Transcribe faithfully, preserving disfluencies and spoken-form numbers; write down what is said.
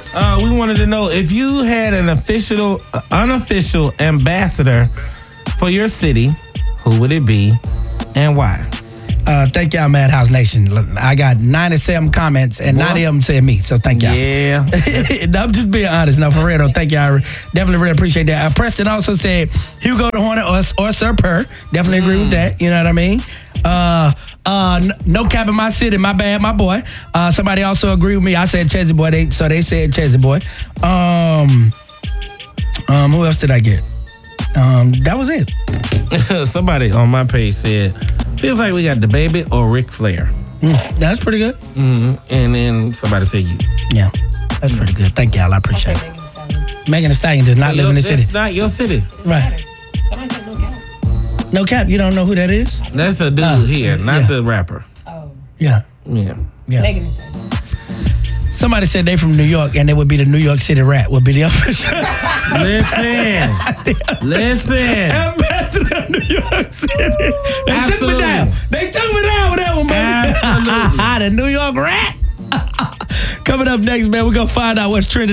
Uh, we wanted to know if you had an official, uh, unofficial ambassador for your city, who would it be and why? Uh, thank y'all, Madhouse Nation. I got ninety-seven comments, and ninety of them said me, so thank y'all. Yeah. I'm just being honest. No, for real, though. Thank y'all. Definitely really appreciate that. Uh, Preston also said Hugo the Hornet or, or Sir Purr. Definitely agree with that. You know what I mean? Uh, uh, n- no cap in my city. My bad, my boy. Uh, somebody also agreed with me. I said Chesy Boy, they, so they said Chesy Boy. Um, um, who else did I get? Um, that was it. Somebody on my page said, feels like we got the baby or Ric Flair. Mm, that's pretty good. Mm-hmm. And then somebody said you. Yeah, that's pretty good. Thank y'all. I appreciate it. Megan Thee Stallion does not Hey, live yo, in the that's city. not your city. Right. Somebody said no cap. No cap. You don't know who that is? That's a dude Uh, here, not yeah. the rapper. Oh. Yeah. Yeah. Yeah. Megan Thee Stallion. Somebody said they from New York and they would be the New York City Rat would be the official Listen. Listen. ambassador of New York City. They Absolutely. took me down. They took me down with that one, baby. Absolutely. The New York Rat. Coming up next, man, we're going to find out what's trending